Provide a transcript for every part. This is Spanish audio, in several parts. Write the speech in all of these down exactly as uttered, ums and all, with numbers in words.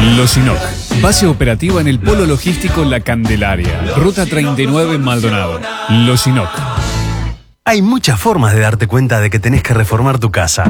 Losinoc, base operativa en el polo logístico La Candelaria, ruta treinta y nueve en Maldonado. Losinoc. Hay muchas formas de darte cuenta de que tenés que reformar tu casa.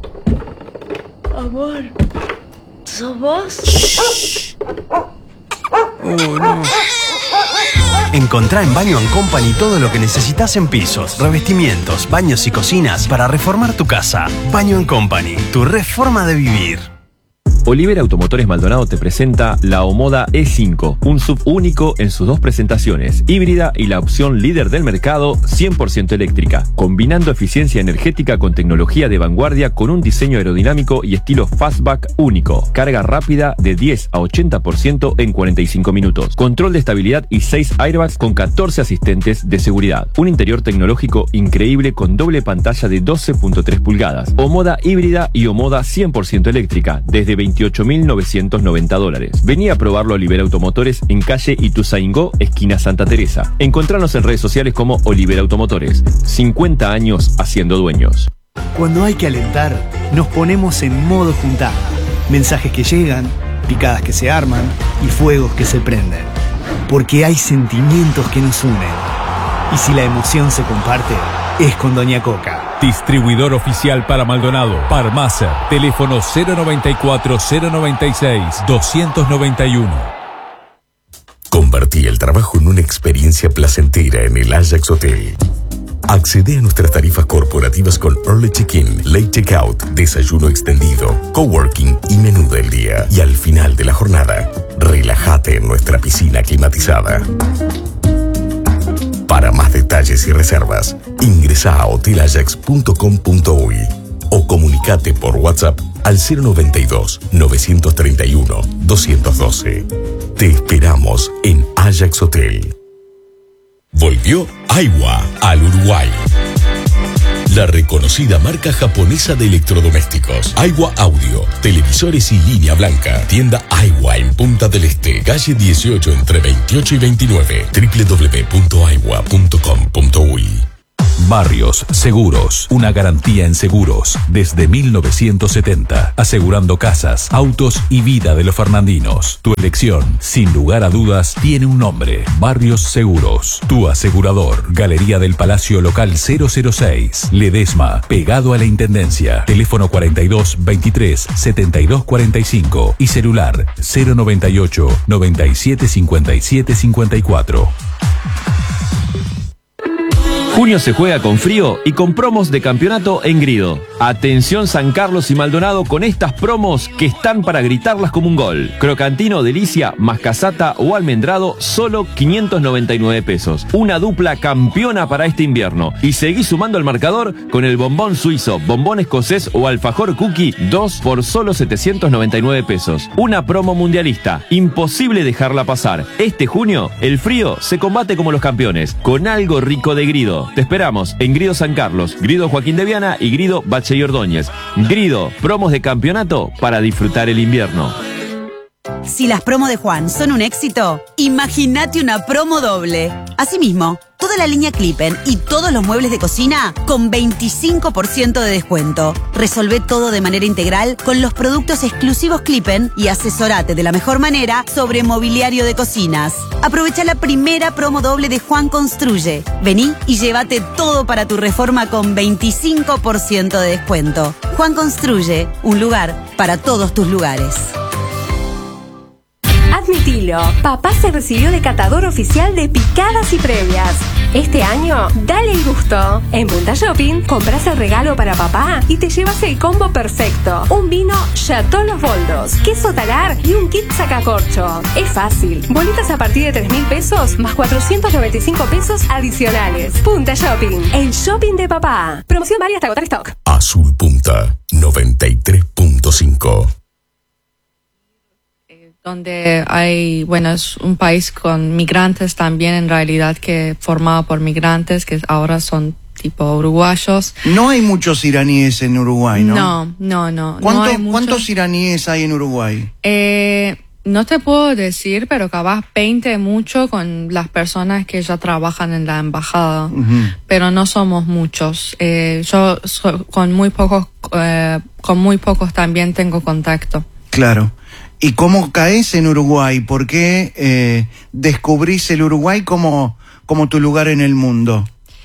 Amor, ¿sos vos? Shh. Oh, no. Encontrá en Baño and Company todo lo que necesitas en pisos, revestimientos, baños y cocinas para reformar tu casa. Baño and Company, tu reforma de vivir. Olivera Automotores Maldonado te presenta la Omoda E cinco, un S U V único en sus dos presentaciones, híbrida y la opción líder del mercado, cien por ciento eléctrica, combinando eficiencia energética con tecnología de vanguardia con un diseño aerodinámico y estilo fastback único, carga rápida de diez a ochenta por ciento en cuarenta y cinco minutos, control de estabilidad y seis airbags con catorce asistentes de seguridad, un interior tecnológico increíble con doble pantalla de doce punto tres pulgadas, Omoda híbrida y Omoda cien por ciento eléctrica, desde veintiocho mil novecientos noventa dólares. Vení a probarlo a Olivera Automotores en calle Ituzaingó, esquina Santa Teresa. Encontranos en redes sociales como Olivera Automotores. cincuenta años haciendo dueños. Cuando hay que alentar, nos ponemos en modo juntada. Mensajes que llegan, picadas que se arman y fuegos que se prenden. Porque hay sentimientos que nos unen. Y si la emoción se comparte, es con Doña Coca. Distribuidor oficial para Maldonado. Parmacer. Teléfono cero noventa y cuatro, cero noventa y seis, doscientos noventa y uno. Convertí el trabajo en una experiencia placentera en el Ajax Hotel. Accede a nuestras tarifas corporativas con Early Check-in, Late Checkout, desayuno extendido, coworking y menú del día. Y al final de la jornada, relájate en nuestra piscina climatizada. Para más detalles y reservas, ingresa a hotel ajax punto com punto uy o comunicate por WhatsApp al cero noventa y dos, novecientos treinta y uno, doscientos doce. Te esperamos en Ajax Hotel. Volvió Aiwa al Uruguay. La reconocida marca japonesa de electrodomésticos. Aiwa Audio, televisores y línea blanca. Tienda Aiwa en Punta del Este, calle dieciocho entre veintiocho y veintinueve. doble u doble u doble u punto aiwa punto com punto uy. Barrios Seguros, una garantía en seguros desde mil novecientos setenta, asegurando casas, autos y vida de los fernandinos. Tu elección, sin lugar a dudas, tiene un nombre: Barrios Seguros. Tu asegurador, Galería del Palacio Local cero cero seis, Ledesma, pegado a la Intendencia. Teléfono cuarenta y dos, veintitrés, setenta y dos cuarenta y cinco y celular cero noventa y ocho, noventa y siete, cincuenta y siete, cincuenta y cuatro. Junio se juega con frío y con promos de campeonato en Grido. Atención San Carlos y Maldonado con estas promos que están para gritarlas como un gol. Crocantino, delicia, mascasata o almendrado, solo quinientos noventa y nueve pesos. Una dupla campeona para este invierno. Y seguí sumando el marcador con el bombón suizo, bombón escocés o alfajor cookie, dos por solo setecientos noventa y nueve pesos. Una promo mundialista. Imposible dejarla pasar. Este junio, el frío se combate como los campeones, con algo rico de Grido. Te esperamos en Grido San Carlos, Grido Joaquín de Viana y Grido Bache y Ordóñez. Grido, promos de campeonato para disfrutar el invierno. Si las promos de Juan son un éxito, imagínate una promo doble. Asimismo, toda la línea Clippen y todos los muebles de cocina con veinticinco por ciento de descuento. Resolvé todo de manera integral con los productos exclusivos Clippen y asesorate de la mejor manera sobre mobiliario de cocinas. Aprovecha la primera promo doble de Juan Construye. Vení y llévate todo para tu reforma con veinticinco por ciento de descuento. Juan Construye, un lugar para todos tus lugares. Admitilo, papá se recibió de catador oficial de picadas y previas. Este año, dale el gusto. En Punta Shopping, compras el regalo para papá y te llevas el combo perfecto. Un vino Chateau Los Boldos, queso talar y un kit sacacorcho. Es fácil. Bolitas a partir de tres mil pesos más cuatrocientos noventa y cinco pesos adicionales. Punta Shopping, el shopping de papá. Promoción válida hasta agotar stock. Azul Punta noventa y tres punto cinco. Donde hay, bueno, es un país con migrantes también, en realidad, que formado por migrantes que ahora son tipo uruguayos. No hay muchos iraníes en Uruguay, ¿no? No, no, no. ¿Cuánto, no hay mucho... ¿Cuántos iraníes hay en Uruguay? Eh, no te puedo decir, pero capaz veinte mucho con las personas que ya trabajan en la embajada, uh-huh. Pero no somos muchos. Eh, yo so, con muy pocos, eh, con muy pocos también tengo contacto. Claro. ¿Y cómo caes en Uruguay? ¿Por qué eh, descubrís el Uruguay como, como tu lugar en el mundo?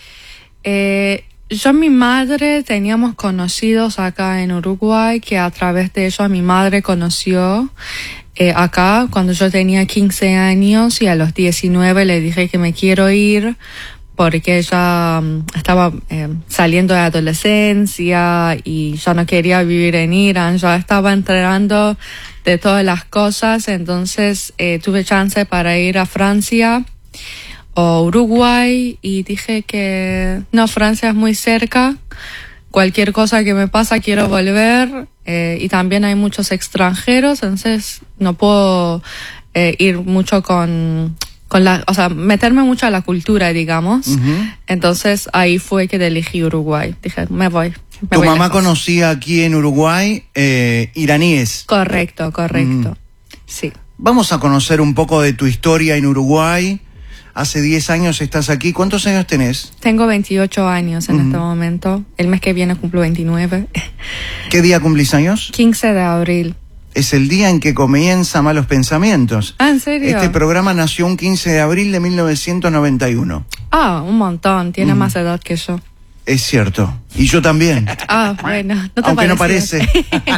Eh, yo y mi madre teníamos conocidos acá en Uruguay, que a través de ellos mi madre conoció eh, acá cuando yo tenía quince años, y a los diecinueve le dije que me quiero ir porque ella um, estaba eh, saliendo de adolescencia y ya no quería vivir en Irán, ya estaba enterando de todas las cosas. Entonces eh, tuve chance para ir a Francia o Uruguay, y dije que no, Francia es muy cerca, cualquier cosa que me pasa quiero volver, eh, y también hay muchos extranjeros, entonces no puedo eh, ir mucho con, con la, o sea, meterme mucho a la cultura, digamos. Uh-huh. Entonces ahí fue que elegí Uruguay, dije, me voy. Me ¿Tu voy mamá lejos. conocía aquí en Uruguay eh, iraníes? Correcto, correcto, Uh-huh. sí. Vamos a conocer un poco de tu historia en Uruguay. Hace diez años estás aquí. ¿Cuántos años tenés? Tengo veintiocho años en Uh-huh. este momento. El mes que viene cumplo veintinueve. ¿Qué día cumplís años? quince de abril. Es el día en que comienza Malos Pensamientos. Ah, ¿en serio? Este programa nació un quince de abril de mil novecientos noventa y uno. Ah, un montón. Tiene Uh-huh. más edad que yo. Es cierto. Y yo también. Ah, bueno. No te Aunque no parecía. parece.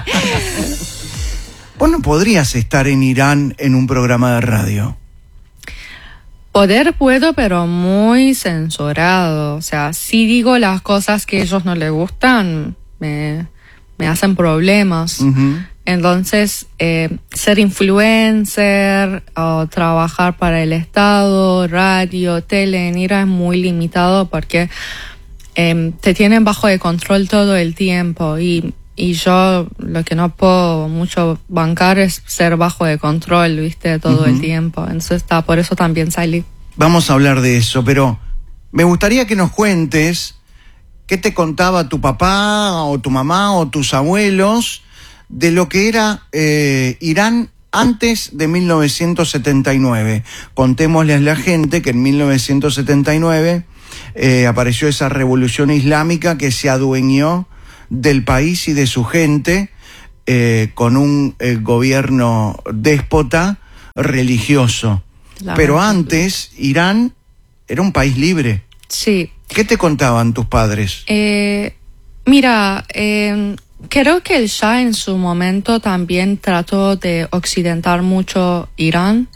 ¿Vos no podrías estar en Irán en un programa de radio? Poder puedo, pero muy censurado. O sea, si digo las cosas que a ellos no les gustan, me, me hacen problemas. Uh-huh. Entonces, eh, ser influencer o trabajar para el Estado, radio, tele en Irán es muy limitado porque eh, te tienen bajo de control todo el tiempo, y, y yo lo que no puedo mucho bancar es ser bajo de control, viste, todo Uh-huh. el tiempo. Entonces, está, por eso también salí. Vamos a hablar de eso, pero me gustaría que nos cuentes qué te contaba tu papá o tu mamá o tus abuelos de lo que era eh, Irán antes de mil novecientos setenta y nueve. Contémosle a la gente que en mil novecientos setenta y nueve eh, apareció esa revolución islámica que se adueñó del país y de su gente eh, con un eh, gobierno déspota religioso. La Pero verdad. antes, Irán era un país libre. Sí. ¿Qué te contaban tus padres? Eh, mira, eh, creo que el Shah en su momento también trató de occidentar mucho Irán,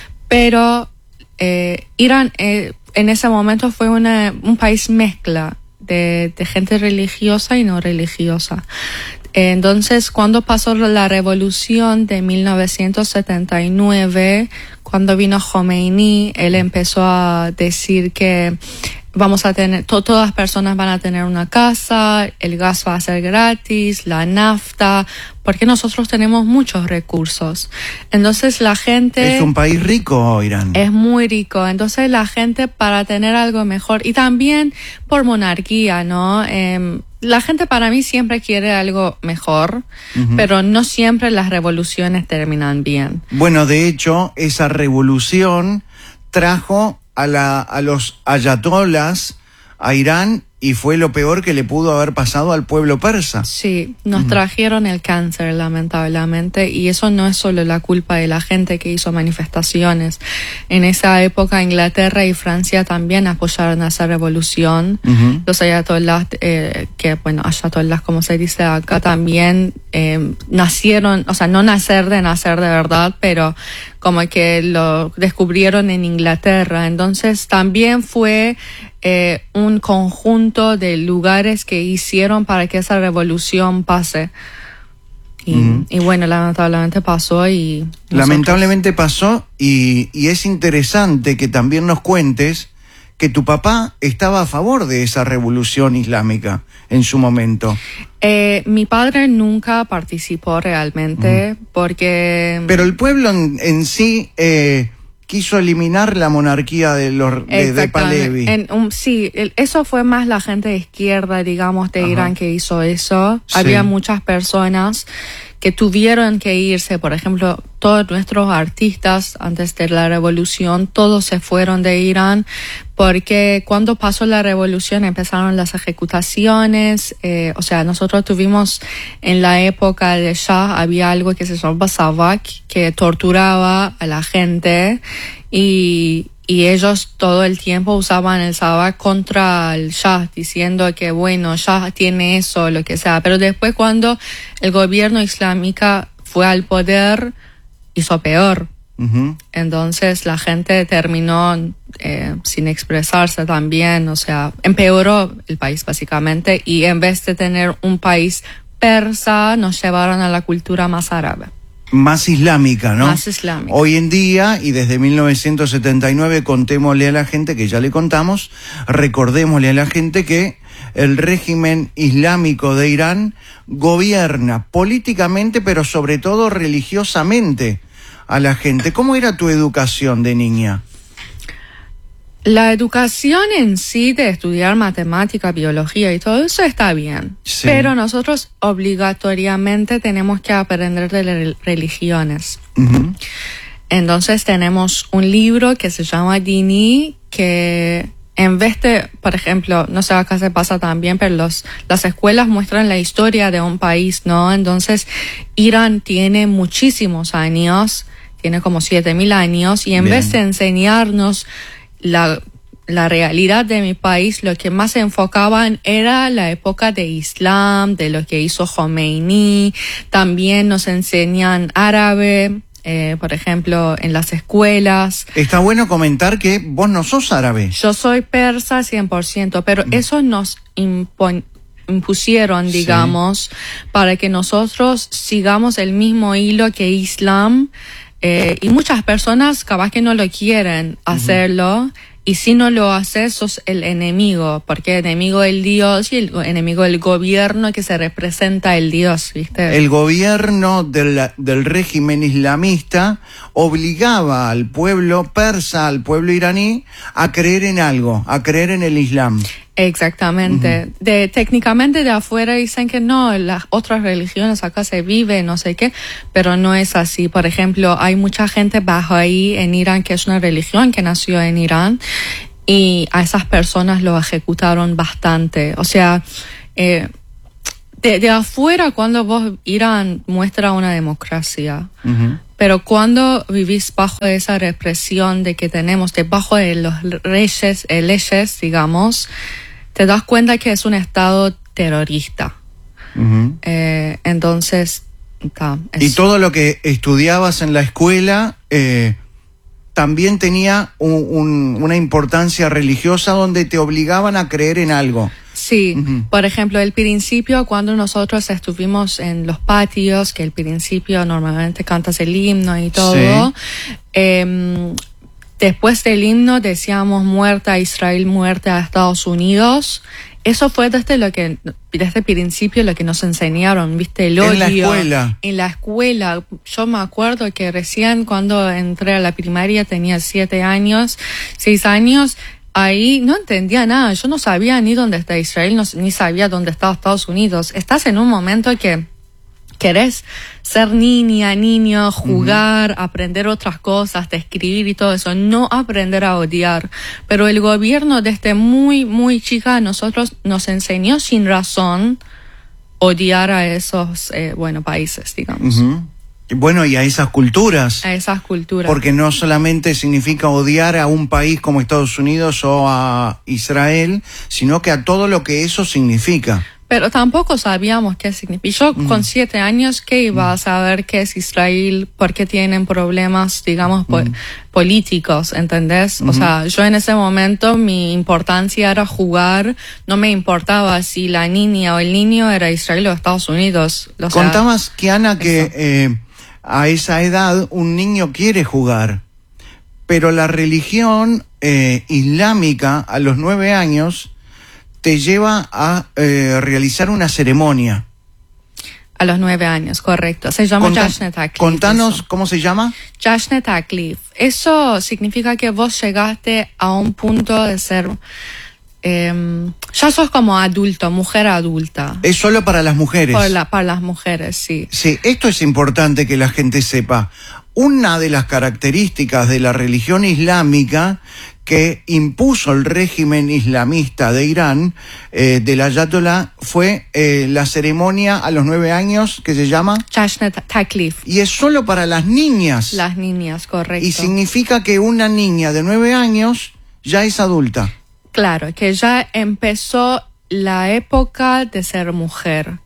pero eh, Irán eh, en ese momento fue una, un país mezcla de, de gente religiosa y no religiosa. Entonces, cuando pasó la revolución de mil novecientos setenta y nueve, cuando vino Khomeini, él empezó a decir que vamos a tener, to, todas las personas van a tener una casa, el gas va a ser gratis, la nafta, porque nosotros tenemos muchos recursos. Entonces la gente... Es un país rico, Irán. Es muy rico. Entonces la gente, para tener algo mejor, y también por monarquía, ¿no? Eh, la gente para mí siempre quiere algo mejor, uh-huh. pero no siempre las revoluciones terminan bien. Bueno, de hecho, esa revolución trajo a, la, a los ayatolas a Irán, y fue lo peor que le pudo haber pasado al pueblo persa. Sí, nos Uh-huh. trajeron el cáncer, lamentablemente, y eso no es solo la culpa de la gente que hizo manifestaciones. En esa época Inglaterra y Francia también apoyaron a esa revolución. Uh-huh. Los ayatolás, eh, que bueno, ayatolás como se dice acá, también eh, nacieron, o sea, no nacer de nacer de verdad, pero como que lo descubrieron en Inglaterra. Entonces también fue eh, un conjunto de lugares que hicieron para que esa revolución pase. Y, mm. y bueno, lamentablemente pasó y... Nosotros... Lamentablemente pasó y, y es interesante que también nos cuentes que tu papá estaba a favor de esa revolución islámica en su momento. Eh, mi padre nunca participó realmente mm. porque... Pero el pueblo en, en sí eh, quiso eliminar la monarquía de, los, de, de Pahlavi. En, um, sí, el, eso fue más la gente de izquierda, digamos, de Ajá. Irán que hizo eso. Sí. Había muchas personas que tuvieron que irse. Por ejemplo, todos nuestros artistas antes de la revolución, todos se fueron de Irán, porque cuando pasó la revolución empezaron las ejecutaciones. Eh, o sea, nosotros tuvimos en la época de Shah, había algo que se llamaba Savak, que torturaba a la gente, y Y ellos todo el tiempo usaban el Savak contra el Shah, diciendo que bueno, Shah tiene eso, lo que sea. Pero después, cuando el gobierno islámico fue al poder, hizo peor. Uh-huh. Entonces la gente terminó eh, sin expresarse también, o sea, empeoró el país básicamente, y en vez de tener un país persa, nos llevaron a la cultura más árabe. Más islámica, ¿no? Más islámica. Hoy en día, y desde mil novecientos setenta y nueve, contémosle a la gente, que ya le contamos, recordémosle a la gente que el régimen islámico de Irán gobierna políticamente, pero sobre todo religiosamente a la gente. ¿Cómo era tu educación de niña? La educación en sí, de estudiar matemática, biología y todo eso, está bien. Sí. Pero nosotros obligatoriamente tenemos que aprender de las religiones. Uh-huh. Entonces tenemos un libro que se llama Dini, que en vez de, por ejemplo, no sé, acá se pasa también, pero los, las escuelas muestran la historia de un país, ¿no? Entonces, Irán tiene muchísimos años, tiene como siete mil años, y en bien. vez de enseñarnos La, la realidad de mi país, lo que más se enfocaban era la época de Islam, de lo que hizo Khomeini. También nos enseñan árabe, eh, por ejemplo, en las escuelas. Está bueno comentar que vos no sos árabe. Yo soy persa cien por ciento, pero mm. eso nos impon, impusieron, digamos, sí. para que nosotros sigamos el mismo hilo que Islam. Eh, y muchas personas capaz que no lo quieren hacerlo, uh-huh. y si no lo haces, sos el enemigo, porque el enemigo del Dios y el enemigo del gobierno que se representa el Dios, ¿viste? El gobierno del, del régimen islamista obligaba al pueblo persa, al pueblo iraní, a creer en algo, a creer en el Islam. Exactamente. Uh-huh. De, técnicamente de afuera dicen que no, las otras religiones acá se viven, no sé qué, pero no es así. Por ejemplo, hay mucha gente bahaí en Irán, que es una religión que nació en Irán, y a esas personas lo ejecutaron bastante. O sea, eh, de, de afuera, cuando vos Irán muestra una democracia, uh-huh. pero cuando vivís bajo esa represión de que tenemos, debajo de los reyes, eh, leyes, digamos, te das cuenta que es un estado terrorista. Uh-huh. Eh, entonces, ta, es... Y todo lo que estudiabas en la escuela eh, también tenía un, un, una importancia religiosa, donde te obligaban a creer en algo. Sí, uh-huh. por ejemplo, el principio, cuando nosotros estuvimos en los patios, que el principio normalmente cantas el himno y todo, sí. eh, después del himno decíamos muerte a Israel, muerte a Estados Unidos. Eso fue desde lo que, desde el principio lo que nos enseñaron, ¿viste? El odio. En la escuela. En la escuela. Yo me acuerdo que recién cuando entré a la primaria tenía siete años, seis años, ahí no entendía nada. Yo no sabía ni dónde está Israel, no, ni sabía dónde estaba Estados Unidos. Estás en un momento que querés ser niña, niño, jugar, uh-huh. aprender otras cosas, de escribir y todo eso, no aprender a odiar. Pero el gobierno desde muy, muy chica a nosotros nos enseñó sin razón odiar a esos, eh, bueno, países, digamos. Uh-huh. Bueno, y a esas culturas. A esas culturas. Porque no solamente significa odiar a un país como Estados Unidos o a Israel, sino que a todo lo que eso significa. Pero tampoco sabíamos qué significa. Yo mm. con siete años, ¿qué iba a saber qué es Israel? ¿Por qué tienen problemas, digamos, po- mm. políticos? ¿Entendés? Mm-hmm. O sea, yo en ese momento mi importancia era jugar. No me importaba si la niña o el niño era Israel o Estados Unidos. O sea, contabas, Kiana, que eh, a esa edad un niño quiere jugar. Pero la religión eh, islámica a los nueve años te lleva a eh, realizar una ceremonia. A los nueve años, correcto. Se llama Conta- Jashn Taklif. Contanos eso. ¿Cómo se llama? Jashn Taklif. Eso significa que vos llegaste a un punto de ser... Eh, Ya sos como adulto, mujer adulta. Es solo para las mujeres. Por la, para las mujeres, sí. Sí, esto es importante que la gente sepa. Una de las características de la religión islámica que impuso el régimen islamista de Irán, eh, del Ayatollah, fue eh, la ceremonia a los nueve años que se llama Jashn Taklif. Y es solo para las niñas. Las niñas, correcto. Y significa que una niña de nueve años ya es adulta. Claro, que ya empezó la época de ser mujer.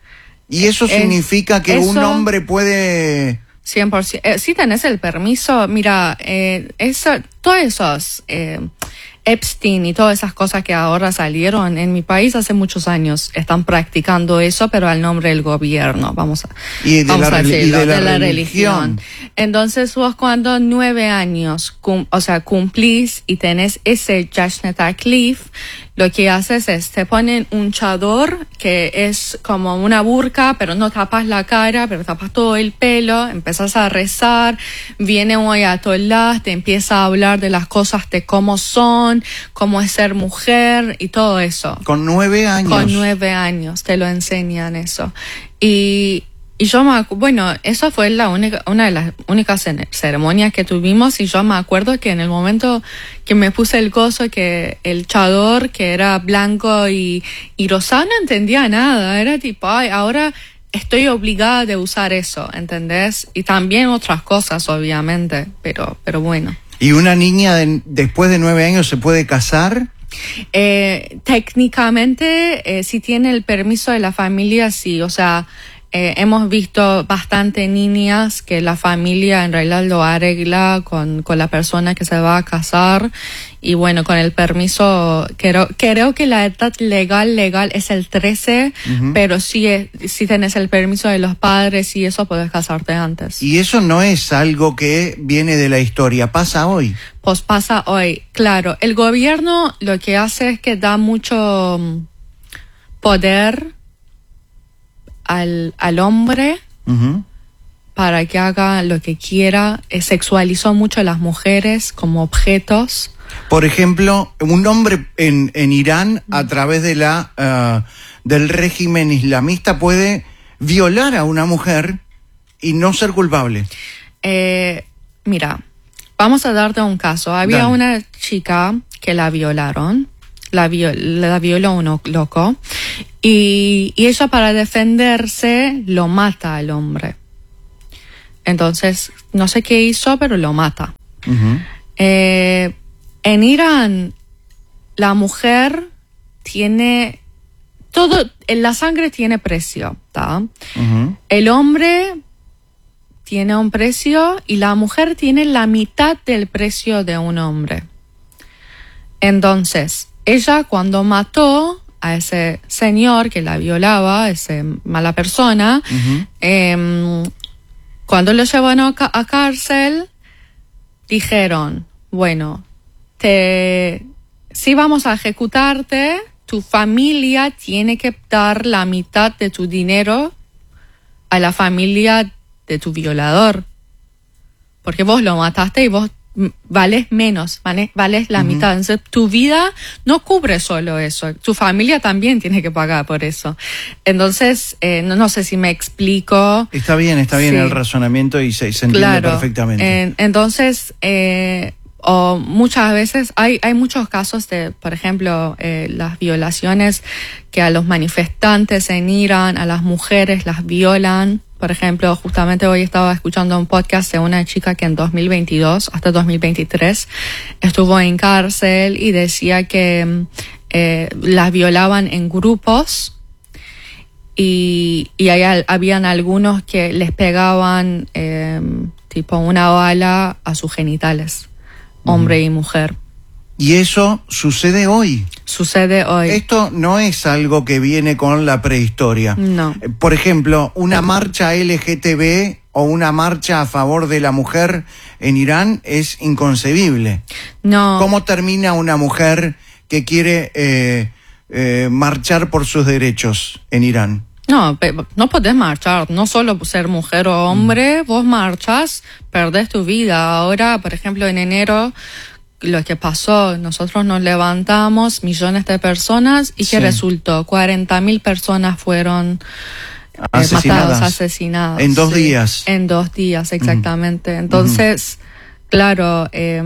Y eso es, significa que eso, un hombre puede... cien por ciento. Eh, si tenés el permiso, mira, eh, eso, todos esos eh, Epstein y todas esas cosas que ahora salieron en mi país hace muchos años están practicando eso, pero al nombre del gobierno, vamos a, y de vamos la, a decirlo, y de la, de la religión. religión. Entonces vos cuando nueve años, cum, o sea, cumplís y tenés ese Jashn Taklif, lo que haces es, te ponen un chador que es como una burka, pero no tapas la cara, pero tapas todo el pelo, empezás a rezar, viene un ayatollah, te empieza a hablar de las cosas de cómo son, cómo es ser mujer y todo eso. Con nueve años. Con nueve años te lo enseñan eso. Y, y yo me acu- bueno, esa fue la única, una de las únicas ceremonias que tuvimos y yo me acuerdo que en el momento que me puse el coso, que el chador, que era blanco y, y rosado, no entendía nada, era tipo, ay, ahora estoy obligada de usar eso, ¿entendés? Y también otras cosas, obviamente, pero, pero bueno. ¿Y una niña de, después de nueve años se puede casar? Eh, técnicamente, eh, si tiene el permiso de la familia, sí, o sea, Eh, hemos visto bastante niñas que la familia en realidad lo arregla con, con la persona que se va a casar y bueno, con el permiso, creo, creo que la edad legal legal es el trece, uh-huh. pero si, si tenés el permiso de los padres y eso, puedes casarte antes. Y eso no es algo que viene de la historia, pasa hoy. Pues pasa hoy, claro. El gobierno lo que hace es que da mucho poder Al, al hombre uh-huh. para que haga lo que quiera. Eh, sexualizó mucho a las mujeres como objetos. Por ejemplo, un hombre en, en Irán, uh-huh. a través de la uh, del régimen islamista, puede violar a una mujer y no ser culpable. Eh, mira, vamos a darte un caso. Había Dale. una chica que la violaron. La, viol, la violó un loco y, y ella para defenderse lo mata al hombre. Entonces, no sé qué hizo, pero lo mata. Uh-huh. Eh, en Irán, la mujer tiene... todo, la sangre tiene precio, ¿tá? Uh-huh. El hombre tiene un precio y la mujer tiene la mitad del precio de un hombre. Entonces, ella cuando mató a ese señor que la violaba, esa mala persona, uh-huh. eh, cuando lo llevaron a, ca- a cárcel, dijeron, bueno, te, si vamos a ejecutarte, tu familia tiene que dar la mitad de tu dinero a la familia de tu violador. Porque vos lo mataste y vos vales menos, vale, vales la uh-huh. mitad. Entonces, tu vida no cubre solo eso, tu familia también tiene que pagar por eso. Entonces, eh, no, no sé si me explico. Está bien, está bien sí. el razonamiento y se, se entiende claro. perfectamente. Eh, entonces, eh, o muchas veces hay, hay muchos casos de, por ejemplo, eh, las violaciones que a los manifestantes en Irán, a las mujeres las violan. Por ejemplo, justamente hoy estaba escuchando un podcast de una chica que en dos mil veintidós hasta dos mil veintitrés estuvo en cárcel y decía que eh, las violaban en grupos y, y hay, habían algunos que les pegaban eh, tipo una bala a sus genitales, hombre uh-huh. y mujer. Y eso sucede hoy. Sucede hoy. Esto no es algo que viene con la prehistoria. No. Por ejemplo, una marcha L G T B o una marcha a favor de la mujer en Irán es inconcebible. No. ¿Cómo termina una mujer que quiere eh, eh, marchar por sus derechos en Irán? No, no podés marchar, no solo ser mujer o hombre, mm. vos marchas, perdés tu vida. Ahora, por ejemplo, en enero... lo que pasó. Nosotros nos levantamos, millones de personas, y Sí. ¿qué resultó? cuarenta mil personas fueron eh, Asesinadas. matadas, asesinadas. En dos sí. días. En dos días, exactamente. Entonces, claro, eh,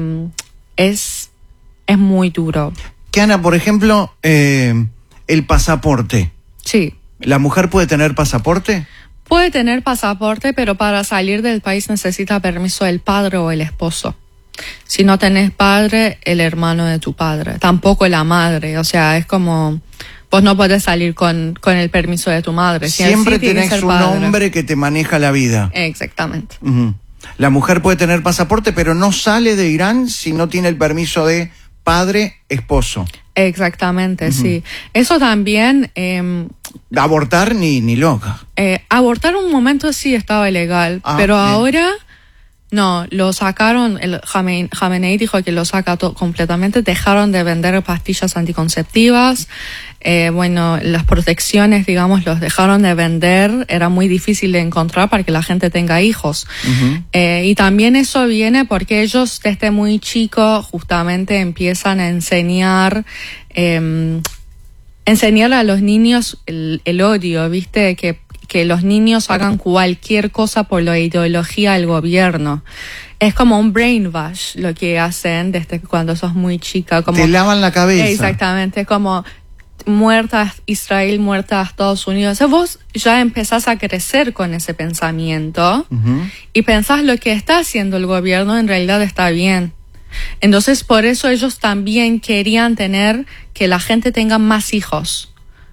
es, es muy duro. Kiana, por ejemplo, eh, el pasaporte. Sí. ¿La mujer puede tener pasaporte? Puede tener pasaporte, pero para salir del país necesita permiso del padre o el esposo. Si no tenés padre, el hermano de tu padre. Tampoco la madre. O sea, es como... Vos no podés salir con, con el permiso de tu madre. Si Siempre así, tiene que tenés ser un padre. hombre que te maneja la vida. Exactamente. Ujú. La mujer puede tener pasaporte, pero no sale de Irán si no tiene el permiso de padre, esposo. Exactamente, Ujú. sí. Eso también... Eh, Abortar ni, ni loca. Eh, abortar un momento sí estaba ilegal, Ah, pero bien. ahora no, lo sacaron, el Jame- Jamenei dijo que lo saca to- completamente, dejaron de vender pastillas anticonceptivas, eh, bueno, las protecciones, digamos, los dejaron de vender, era muy difícil de encontrar para que la gente tenga hijos. Ujú. Eh, y también eso viene porque ellos desde muy chico justamente empiezan a enseñar, eh, enseñar a los niños el, el odio, ¿viste? Que, que los niños hagan cualquier cosa por la ideología del gobierno. Es como un brainwash lo que hacen desde cuando sos muy chica. Como, Te lavan la cabeza. Exactamente, es como muerta Israel, muerta Estados Unidos. O sea, vos ya empezás a crecer con ese pensamiento Ujú. y pensás lo que está haciendo el gobierno en realidad está bien. Entonces, por eso ellos también querían tener que la gente tenga más hijos.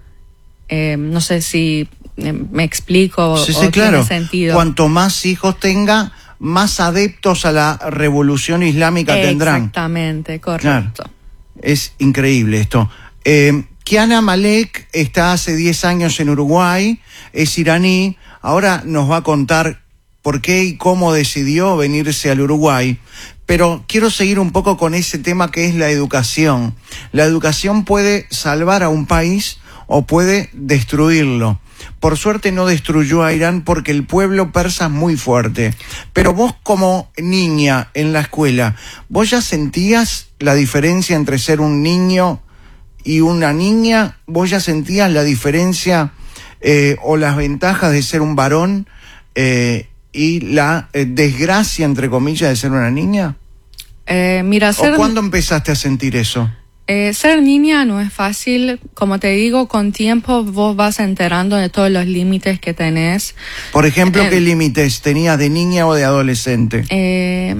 Eh, no sé si eh, me explico Sí, o sí, claro. tiene sentido. Cuanto más hijos tenga, más adeptos a la revolución islámica tendrán. Exactamente, correcto. Es increíble esto. Eh, Kiana Malek está hace diez años en Uruguay, es iraní, ahora nos va a contar por qué y cómo decidió venirse al Uruguay, pero quiero seguir un poco con ese tema que es la educación. La educación puede salvar a un país o puede destruirlo. Por suerte no destruyó a Irán porque el pueblo persa es muy fuerte. Pero vos como niña en la escuela, ¿vos ya sentías la diferencia entre ser un niño y una niña? ¿Vos ya sentías la diferencia eh, o las ventajas de ser un varón eh, y la eh, desgracia, entre comillas, de ser una niña? Eh, mira, ser, ¿O cuándo empezaste a sentir eso? eh, ser niña no es fácil. Como te digo, con tiempo vos vas enterando de todos los límites que tenés. Por ejemplo, Eh, ¿qué límites tenías de niña o de adolescente? Eh,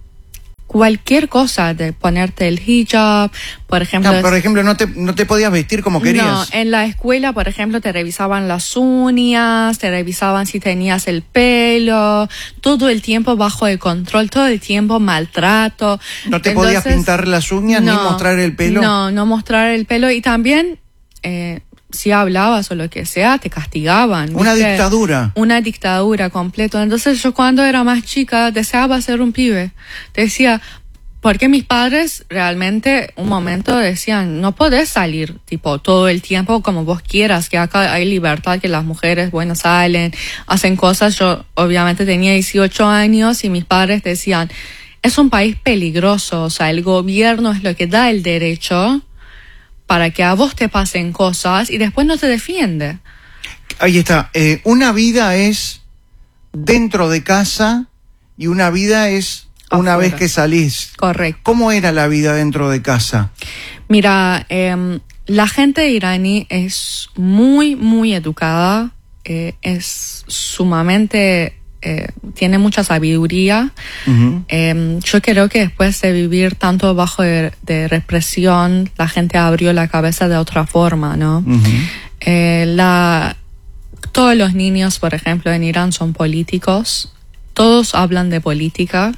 cualquier cosa, de ponerte el hijab, por ejemplo. No, por ejemplo, no te, no te podías vestir como No, querías. en la escuela, por ejemplo, te revisaban las uñas, te revisaban si tenías el pelo, todo el tiempo bajo el control, todo el tiempo maltrato. ¿No te podías pintar las uñas ni mostrar el pelo? No, no mostrar el pelo. Y también, eh, si hablabas o lo que sea, te castigaban. Una ¿viste? dictadura. Una dictadura completa. Entonces yo cuando era más chica deseaba ser un pibe. Decía, porque mis padres realmente un momento decían, no podés salir tipo todo el tiempo como vos quieras, que acá hay libertad, que las mujeres, bueno, salen, hacen cosas. Yo obviamente tenía dieciocho años y mis padres decían, es un país peligroso, o sea, el gobierno es lo que da el derecho para que a vos te pasen cosas y después no te defiende. Ahí está. Eh, una vida es dentro de casa y una vida es una Afuera. vez que salís. Correcto. ¿Cómo era la vida dentro de casa? Mira, eh, la gente iraní es muy, muy educada, eh, es sumamente, eh, tiene mucha sabiduría. Ujú. Eh, yo creo que después de vivir tanto bajo de, de represión, la gente abrió la cabeza de otra forma, ¿no? Ujú. Eh, la, todos los niños, por ejemplo, en Irán son políticos. Todos hablan de política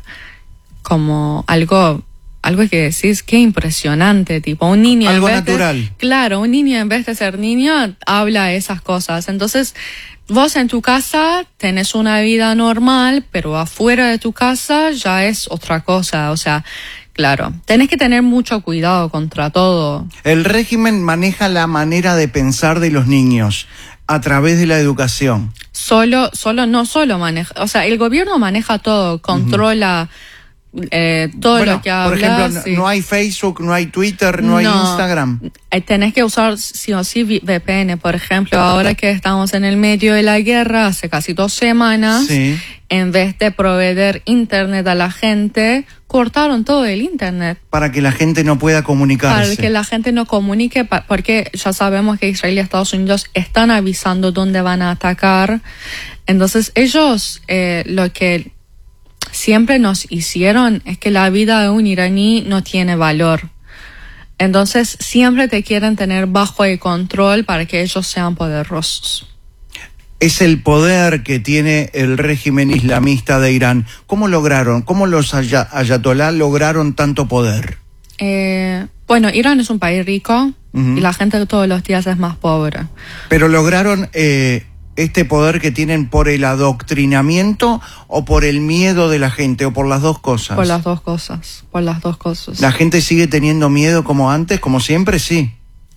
como algo, algo que decís, qué impresionante, tipo un niño. Algo en vez de- natural. claro, un niño en vez de ser niño habla esas cosas. Entonces, vos en tu casa tenés una vida normal, pero afuera de tu casa ya es otra cosa. O sea, claro, tenés que tener mucho cuidado contra todo. El régimen maneja la manera de pensar de los niños a través de la educación. Solo, solo, no solo maneja, o sea, el gobierno maneja todo, controla Eh, todo Bueno, lo que por hablas, ejemplo, sí. no hay Facebook, no hay Twitter, no, hay Instagram. Eh, tenés que usar sí o sí V P N. Por ejemplo, ahora que estamos en el medio de la guerra, hace casi dos semanas, Sí. en vez de proveer internet a la gente, cortaron todo el internet. Para que la gente no pueda comunicarse. Para que la gente no comunique, pa- porque ya sabemos que Israel y Estados Unidos están avisando dónde van a atacar. Entonces ellos eh, lo que siempre nos hicieron es que la vida de un iraní no tiene valor. Entonces siempre te quieren tener bajo el control para que ellos sean poderosos. Es el poder que tiene el régimen islamista de Irán. ¿Cómo lograron, cómo los aya- ayatolá lograron tanto poder? Eh, bueno, Irán es un país rico Ujú. y la gente todos los días es más pobre. Pero lograron eh, este poder que tienen por el adoctrinamiento o por el miedo de la gente o por las dos cosas. Por las dos cosas, por las dos cosas. La gente sigue teniendo miedo como antes, como siempre, sí.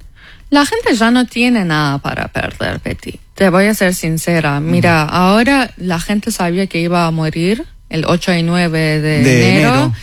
La gente ya no tiene nada para perder, Betty. Te voy a ser sincera. Mira, ahora la gente sabía que iba a morir el ocho y nueve de, De enero. enero.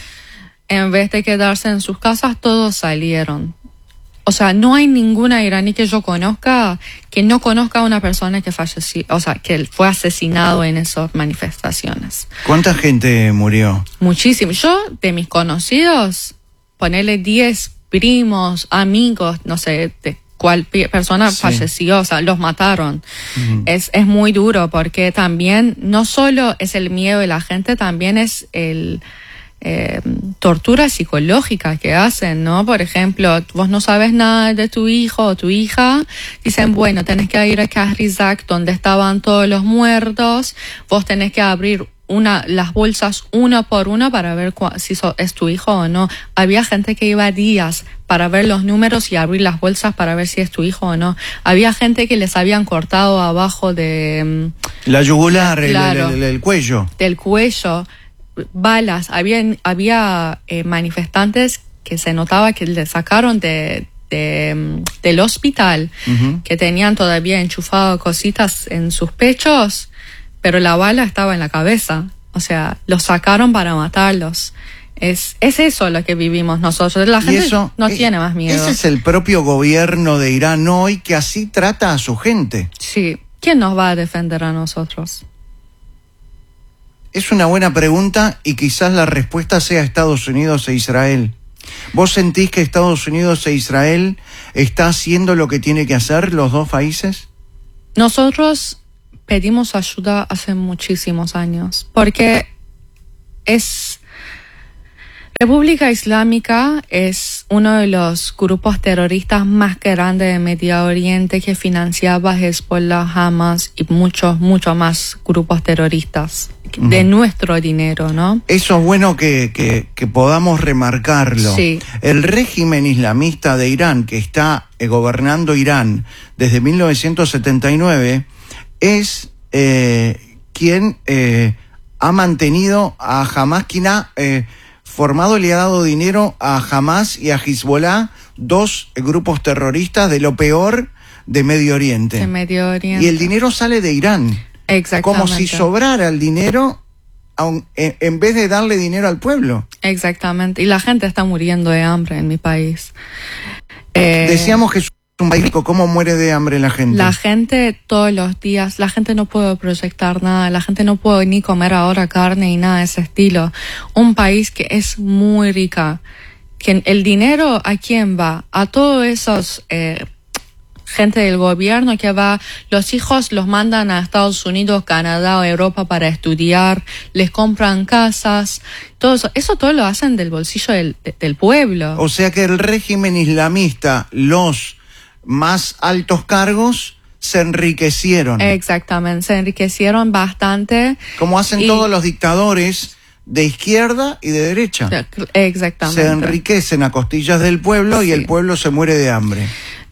En vez de quedarse en sus casas, todos salieron. O sea, no hay ninguna iraní que yo conozca que no conozca a una persona que falleció, o sea, que fue asesinado en esas manifestaciones. ¿Cuánta gente murió? Muchísimo. Yo, de mis conocidos, ponerle diez primos, amigos, no sé, de cuál pi- persona Sí. falleció, o sea, los mataron. Es, es muy duro porque también no solo es el miedo de la gente, también es el eh, tortura psicológica que hacen, ¿no? Por ejemplo, vos no sabes nada de tu hijo o tu hija, dicen, bueno, tenés que ir a Kahrizak, donde estaban todos los muertos, vos tenés que abrir una, las bolsas una por una para ver cua- si so- es tu hijo o no. Había gente que iba días para ver los números y abrir las bolsas para ver si es tu hijo o no. Había gente que les habían cortado abajo de, mm, La yugular, el- Claro. el, el- el cuello. del cuello, balas. Había, había eh, manifestantes que se notaba que le sacaron de, de, mm, del hospital, Ujú. que tenían todavía enchufado cositas en sus pechos, pero la bala estaba en la cabeza. O sea, los sacaron para matarlos. Es, es eso lo que vivimos nosotros. La Y gente eso, no eh, tiene más miedo. Ese es el propio gobierno de Irán hoy que así trata a su gente. Sí. ¿Quién nos va a defender a nosotros? Es una buena pregunta y quizás la respuesta sea Estados Unidos e Israel. ¿Vos sentís que Estados Unidos e Israel está haciendo lo que tiene que hacer los dos países? Nosotros pedimos ayuda hace muchísimos años, porque es... República Islámica es uno de los grupos terroristas más grandes de Medio Oriente que financiaba Hezbollah, Hamas y muchos, muchos más grupos terroristas de Ujú. nuestro dinero, ¿no? Eso es bueno que, que, que podamos remarcarlo. Sí. El régimen islamista de Irán, que está eh, gobernando Irán desde mil novecientos setenta y nueve, es eh, quien eh, ha mantenido a Hamas, quien ha eh, formado y le ha dado dinero a Hamas y a Hezbollah, dos eh, grupos terroristas de lo peor de Medio Oriente. De Medio Oriente. Y el dinero sale de Irán. Exactamente. Como si sobrara el dinero aun- en, en vez de darle dinero al pueblo. Exactamente. Y la gente está muriendo de hambre en mi país. Eh, Decíamos que es un país rico. ¿Cómo muere de hambre la gente? La gente todos los días, la gente no puede proyectar nada, la gente no puede ni comer ahora carne y nada de ese estilo. Un país que es muy rica, que el dinero ¿a quién va? A todos esos eh, gente del gobierno que va, los hijos los mandan a Estados Unidos, Canadá o Europa para estudiar, les compran casas, todo eso, eso todo lo hacen del bolsillo del, de- del pueblo. O sea que el régimen islamista, los más altos cargos, se enriquecieron. Exactamente, se enriquecieron bastante. como hacen y- todos los dictadores de izquierda y de derecha. Exactamente. Se enriquecen a costillas del pueblo y el pueblo se muere de hambre.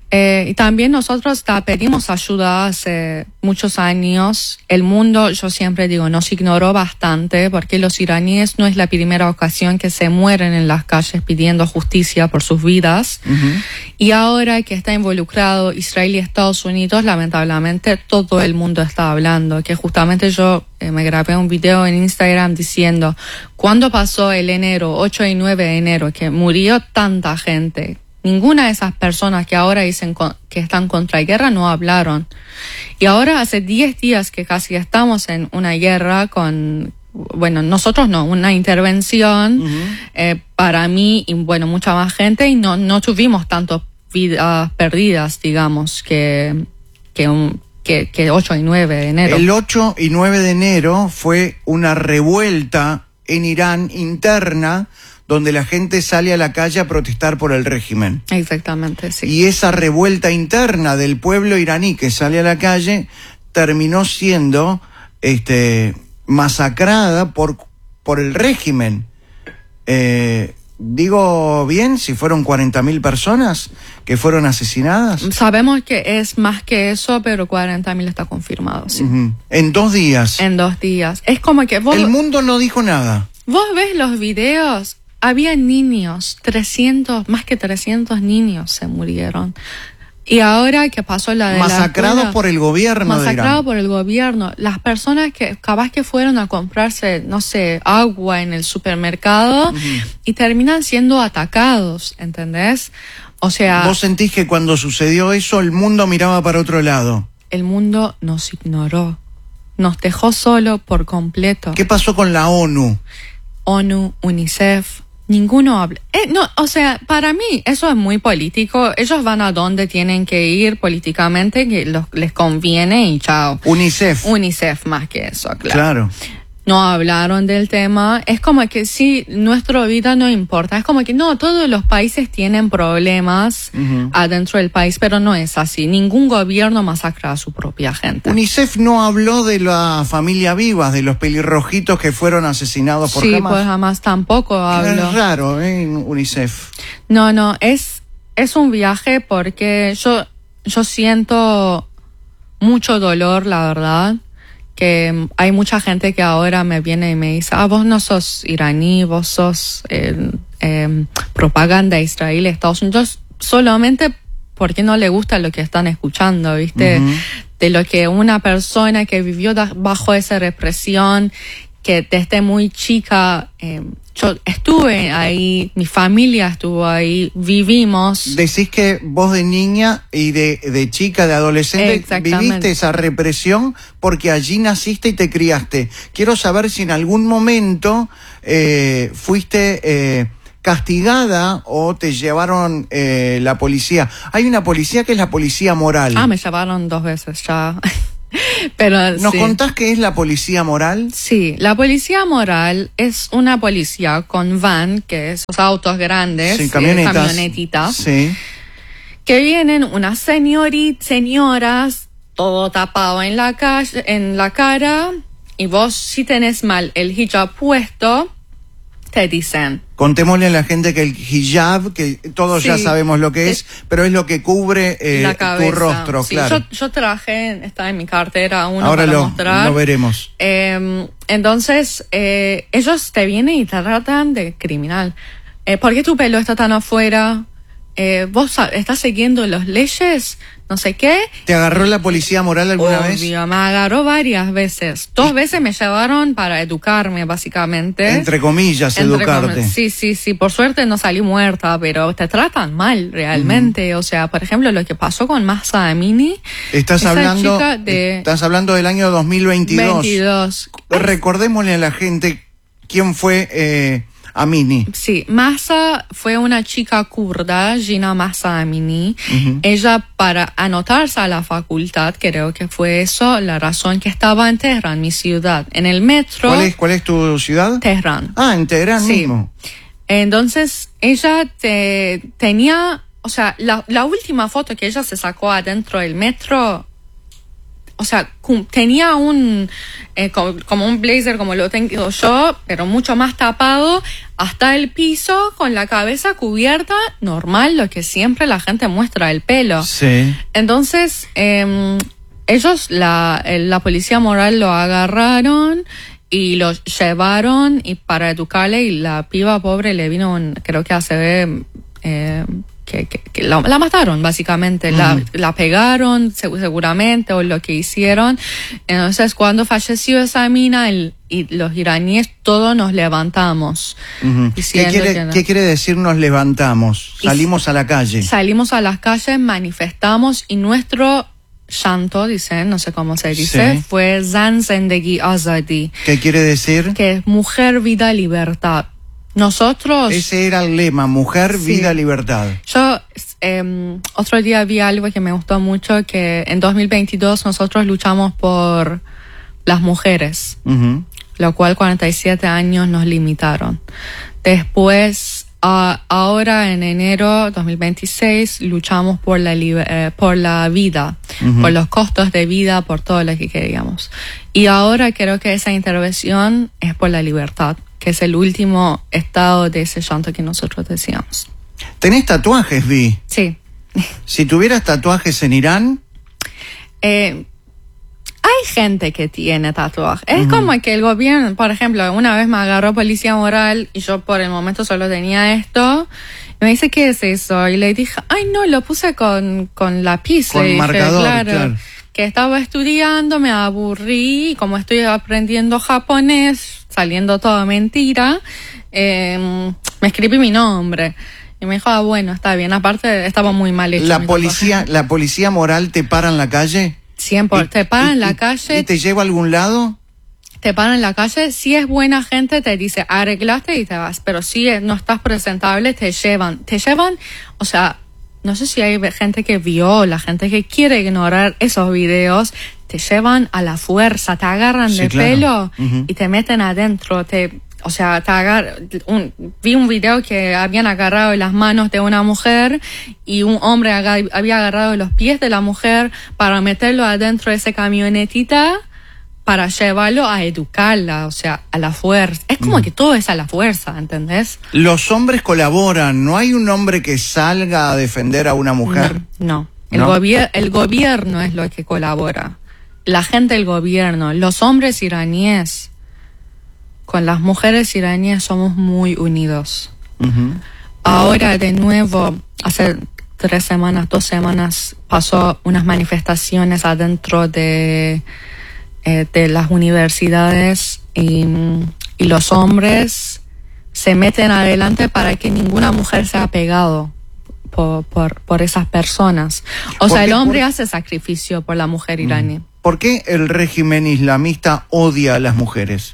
Eh, y también nosotros ta, pedimos ayuda hace muchos años. El mundo, yo siempre digo, nos ignoró bastante porque los iraníes no es la primera ocasión que se mueren en las calles pidiendo justicia por sus vidas. Uh-huh. Y ahora que está involucrado Israel y Estados Unidos, lamentablemente todo el mundo está hablando. Que justamente yo eh, me grabé un video en Instagram diciendo, ¿cuándo pasó el enero, ocho y nueve de enero, que murió tanta gente? Ninguna de esas personas que ahora dicen con, que están contra guerra no hablaron. Y ahora hace diez días que casi estamos en una guerra con, bueno, nosotros no, una intervención uh-huh. eh, para mí y bueno, mucha más gente y no, no tuvimos tantas vidas perdidas, digamos, que, que, un, que, que ocho y nueve de enero. El ocho y nueve de enero fue una revuelta en Irán interna donde la gente sale a la calle a protestar por el régimen. Exactamente, sí. Y esa revuelta interna del pueblo iraní que sale a la calle terminó siendo este, masacrada por, por el régimen. Eh, ¿Digo bien si fueron cuarenta mil personas que fueron asesinadas? Sabemos que es más que eso, pero cuarenta mil está confirmado, sí. Uh-huh. En dos días. En dos días. Es como que vos... El mundo no dijo nada. Vos ves los videos... Había niños, trescientos, más que trescientos niños se murieron. Y ahora que pasó la de Masacrados la por el gobierno de Irán. Masacrados por el gobierno. Las personas que capaz que fueron a comprarse, no sé, agua en el supermercado uh-huh. y terminan siendo atacados, ¿entendés? O sea... ¿Vos sentís que cuando sucedió eso el mundo miraba para otro lado? El mundo nos ignoró. Nos dejó solo por completo. ¿Qué pasó con la ONU? ONU, UNICEF... Ninguno habla. Eh, no, o sea, para mí eso es muy político. Ellos van a donde tienen que ir políticamente, que los, les conviene y chao. UNICEF. UNICEF más que eso, claro. Claro. No hablaron del tema. Es como que sí, nuestra vida no importa. Es como que no, todos los países tienen problemas uh-huh. adentro del país, pero no es así. Ningún gobierno masacra a su propia gente. UNICEF no habló de la familia Vivas, de los pelirrojitos que fueron asesinados por sí, Hamas. Sí, pues Hamas tampoco habló. Es raro, ¿eh? UNICEF. No, no, es, es un viaje porque yo, yo siento mucho dolor, la verdad. Que hay mucha gente que ahora me viene y me dice, ah, vos no sos iraní, vos sos eh, eh, propaganda de Israel, Estados Unidos, solamente porque no le gusta lo que están escuchando, ¿viste? Uh-huh. De lo que una persona que vivió da- bajo esa represión, que desde muy chica, eh, yo estuve ahí, mi familia estuvo ahí, vivimos. Decís que vos de niña y de, de chica, de adolescente, viviste esa represión porque allí naciste y te criaste. Quiero saber si en algún momento eh, fuiste eh, castigada o te llevaron eh, la policía. Hay una policía que es la policía moral. Ah, me llevaron dos veces ya. Pero, ¿Nos sí. contás qué es la policía moral? Sí, la policía moral es una policía con van, que es esos autos grandes, sí, camionetas, eh, camionetitas, sí. que vienen unas señoritas, señoras, todo tapado en la calle, en la cara, y vos si tenés mal el hijab puesto, te dicen. Contémosle a la gente que el hijab, que todos sí, ya sabemos lo que es, es, pero es lo que cubre eh, tu rostro, sí, claro. Yo, yo traje, está en mi cartera uno Ahora para lo, mostrar. lo veremos. Eh, entonces, eh, ellos te vienen y te tratan de criminal. Eh, ¿Por qué tu pelo está tan afuera? Eh, ¿Vos estás siguiendo las leyes? No sé qué. ¿Te agarró la policía moral alguna Obvio, vez? Me agarró varias veces. Dos veces me llevaron para educarme, básicamente. Entre comillas, Entre educarte. Com- sí, sí, sí. Por suerte no salí muerta, pero te tratan mal, realmente. Mm. O sea, por ejemplo, lo que pasó con Mahsa Amini. Estás hablando, de estás hablando del año dos mil veintidós. veintidós. Recordémosle a la gente quién fue eh, Amini. Sí, Mahsa fue una chica kurda, Gina Mahsa Amini. Uh-huh. Ella, para anotarse a la facultad, creo que fue eso, la razón que estaba en Teherán, mi ciudad. En el metro. ¿Cuál es, cuál es tu ciudad? Teherán. Ah, en Teherán sí. mismo. Entonces, ella te, tenía, o sea, la, la última foto que ella se sacó adentro del metro, o sea, cum- tenía un, eh, como, como un blazer como lo tengo yo, pero mucho más tapado, hasta el piso, con la cabeza cubierta, normal, lo que siempre la gente muestra, el pelo. Sí. Entonces, eh, ellos, la, la policía moral lo agarraron y lo llevaron y para educarle, y la piba pobre le vino, un, creo que hace... Eh, que, que, que la, la mataron básicamente, mm. la, la pegaron seguramente o lo que hicieron. Entonces cuando falleció esa mina el, y los iraníes todos nos levantamos. Uh-huh. ¿Qué, quiere, que no. ¿Qué quiere decir nos levantamos? Salimos a la calle. Salimos a las calles, manifestamos y nuestro llanto, dicen, no sé cómo se dice, sí. fue Zan Zendegi Azadi. ¿Qué quiere decir? Que es mujer, vida, libertad. Nosotros... Ese era el lema, mujer, sí. vida, libertad. Yo eh, otro día vi algo que me gustó mucho, que en dos mil veintidós nosotros luchamos por las mujeres, uh-huh. lo cual cuarenta y siete años nos limitaron. Después, uh, ahora en enero dos mil veintiséis, luchamos por la, li- eh, por la vida, uh-huh. por los costos de vida, por todo lo que queríamos. Y ahora creo que esa intervención es por la libertad, que es el último estado de ese llanto que nosotros decíamos. ¿Tenés tatuajes, Vi? Sí. Si tuvieras tatuajes en Irán... Eh, hay gente que tiene tatuajes. Es uh-huh. como que el gobierno, por ejemplo, una vez me agarró policía moral y yo por el momento solo tenía esto. Y me dice, ¿qué es eso? Y le dije, ay no, lo puse con, con lápiz. Con le dije, marcador, claro. claro. Que estaba estudiando, me aburrí, y como estoy aprendiendo japonés, saliendo toda mentira, eh, me escribí mi nombre. Y me dijo, ah, bueno, está bien. Aparte, estaba muy mal hecho. ¿La policía, la policía moral te para en la calle? Siempre. Te para y, en la y, calle. ¿Y te lleva a algún lado? Te para en la calle. Si es buena gente, te dice, arreglaste y te vas. Pero si no estás presentable, te llevan. Te llevan, o sea... No sé si hay gente que viola, gente que quiere ignorar esos videos, te llevan a la fuerza, te agarran sí, de claro. pelo uh-huh. y te meten adentro, te, o sea, te agar, un, vi un video que habían agarrado las manos de una mujer y un hombre aga, había agarrado los pies de la mujer para meterlo adentro de esa camionetita para llevarlo a educarla, o sea, a la fuerza. Es como mm. que todo es a la fuerza, ¿entendés? Los hombres colaboran, ¿no hay un hombre que salga a defender a una mujer? No, no. El, ¿No? Gobier- el gobierno es lo que colabora. La gente del gobierno, los hombres iraníes, con las mujeres iraníes somos muy unidos. Uh-huh. Ahora, de nuevo, hace tres semanas, dos semanas, pasó unas manifestaciones adentro de... de las universidades y, y los hombres se meten adelante para que ninguna mujer sea pegado por, por, por esas personas. O sea, el hombre por... hace sacrificio por la mujer iraní. ¿Por qué el régimen islamista odia a las mujeres?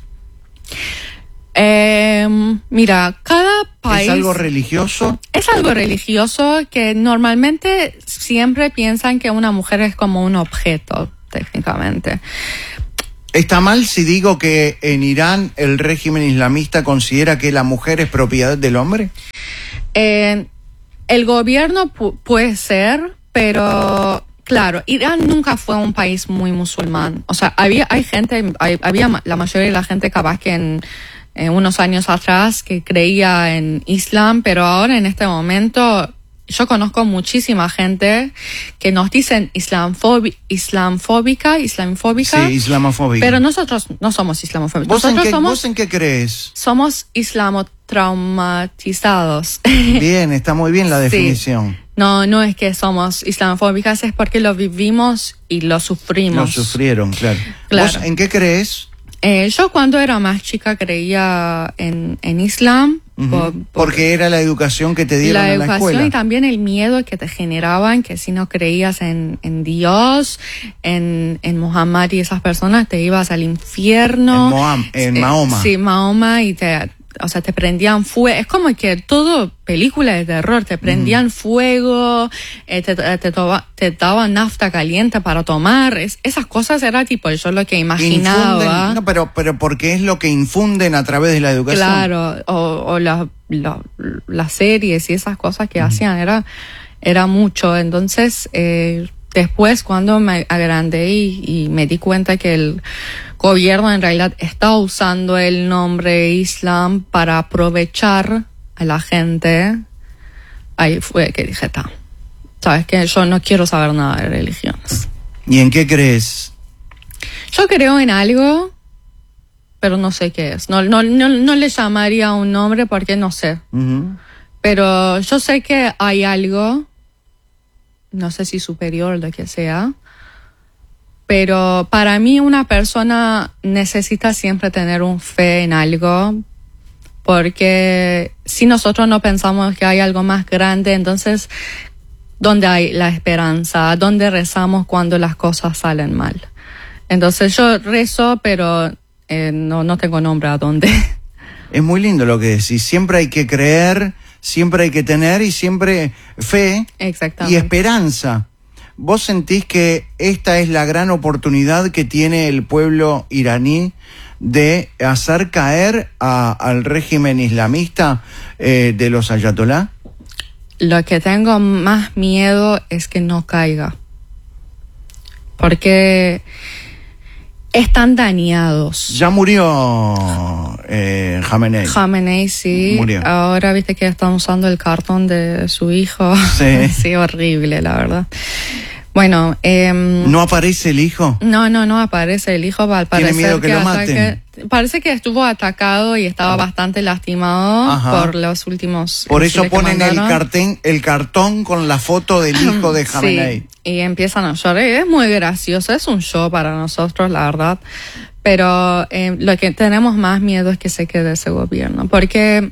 Eh, mira, cada país... ¿Es algo religioso? Es algo religioso que normalmente siempre piensan que una mujer es como un objeto, técnicamente. ¿Está mal si digo que en Irán el régimen islamista considera que la mujer es propiedad del hombre? Eh, el gobierno pu- puede ser, pero claro, Irán nunca fue un país muy musulmán. O sea, había hay gente, hay, había la mayoría de la gente capaz que en, en unos años atrás que creía en Islam, pero ahora en este momento... Yo conozco muchísima gente que nos dicen islamfobi- islamfóbica, islamfóbica. Sí, islamofóbica. Pero nosotros no somos islamofóbicos. ¿Vos, nosotros en qué, somos, ¿Vos en qué crees? Somos islamotraumatizados. Bien, está muy bien la definición. Sí. No, no es que somos islamofóbicas, es porque lo vivimos y lo sufrimos. Lo sufrieron, claro. claro. ¿Vos en qué crees? Eh, yo cuando era más chica creía en, en Islam. Uh-huh. por, por Porque era la educación que te dieron la en la escuela. La educación y también el miedo que te generaban, que si no creías en, en Dios, en, en Muhammad y esas personas, te ibas al infierno. En, Moam, en eh, Mahoma. Sí, Mahoma, y te... O sea, te prendían fuego. Es como que todo película de terror. Te prendían mm. fuego, eh, te, te, toba, te daban nafta caliente para tomar. Es, esas cosas era tipo yo lo que imaginaba. Infunden, no, pero, pero porque es lo que infunden a través de la educación. Claro, o, o la, la, las series y esas cosas que mm. hacían. Era, era mucho. Entonces, eh, después cuando me agrandé y, y me di cuenta que el gobierno en realidad está usando el nombre Islam para aprovechar a la gente, ahí fue que dije, ta, sabes que yo no quiero saber nada de religiones. ¿Y en qué crees? Yo creo en algo, pero no sé qué es. No, no, no, no le llamaría un nombre porque no sé. Uh-huh. Pero yo sé que hay algo, no sé si superior o lo que sea, pero para mí una persona necesita siempre tener un fe en algo, porque si nosotros no pensamos que hay algo más grande, entonces, ¿dónde hay la esperanza? ¿Dónde rezamos cuando las cosas salen mal? Entonces yo rezo, pero eh, no, no tengo nombre a dónde. Es muy lindo lo que decís. Siempre hay que creer, siempre hay que tener y siempre fe y esperanza. ¿Vos sentís que esta es la gran oportunidad que tiene el pueblo iraní de hacer caer a, al régimen islamista eh, de los ayatolá? Lo que tengo más miedo es que no caiga. Porque están dañados. Ya murió eh, Khamenei. Khamenei, sí. Murió. Ahora viste que están usando el cartón de su hijo. Sí. Sí, horrible, la verdad. Bueno, eh, ¿no aparece el hijo? No, no, no aparece el hijo. Al ¿Tiene parecer miedo que, que lo maten? Parece que estuvo atacado y estaba bastante lastimado. Ajá. Por los últimos... Por eso ponen el cartón, el cartón con la foto del hijo de Khamenei. Sí, y empiezan a llorar. Es muy gracioso, es un show para nosotros, la verdad. Pero eh, lo que tenemos más miedo es que se quede ese gobierno. Porque...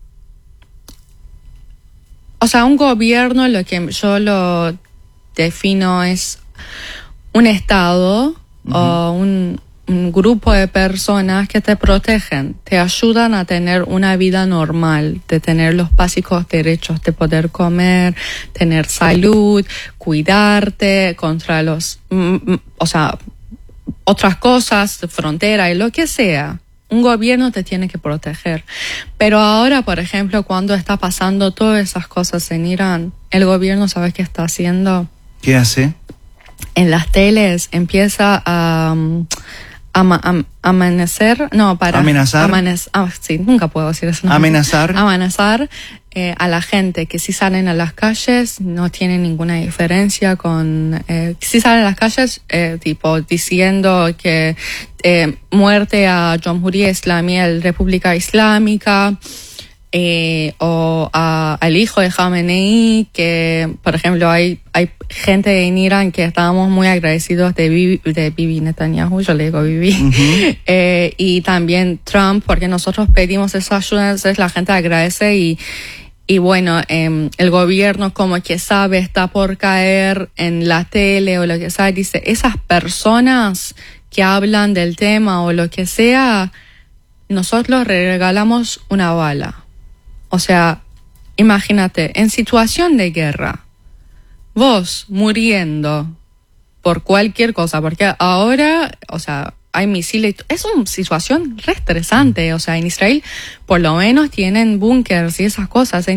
O sea, un gobierno, lo que yo lo defino es un estado uh-huh. o un, un grupo de personas que te protegen, te ayudan a tener una vida normal, de tener los básicos derechos de poder comer, tener salud, cuidarte contra los, mm, o sea, otras cosas, frontera y lo que sea. Un gobierno te tiene que proteger. Pero ahora, por ejemplo, cuando está pasando todas esas cosas en Irán, el gobierno, ¿sabes qué está haciendo? ¿Qué hace? En las teles empieza a, a, a amanecer, no, para... ¿Amenazar? Amanez, ah, sí, nunca puedo decir eso. No. ¿Amenazar? Amenazar eh, a la gente que si salen a las calles no tienen ninguna diferencia con... Eh, si salen a las calles, eh, tipo, diciendo que eh, muerte a Jamhuriya Islamia, la República Islámica... Eh, o a, al hijo de Khamenei, que por ejemplo hay hay gente en Irán que estábamos muy agradecidos de Bibi, de Bibi Netanyahu, yo le digo Bibi, uh-huh. eh, y también Trump, porque nosotros pedimos esa ayuda, entonces la gente agradece y y bueno, eh, el gobierno como que sabe, está por caer en la tele o lo que sea, dice, esas personas que hablan del tema o lo que sea, nosotros le regalamos una bala. O sea, imagínate, en situación de guerra, vos muriendo por cualquier cosa, porque ahora, o sea, hay misiles, es una situación re estresante, o sea, en Israel por lo menos tienen búnkers y esas cosas.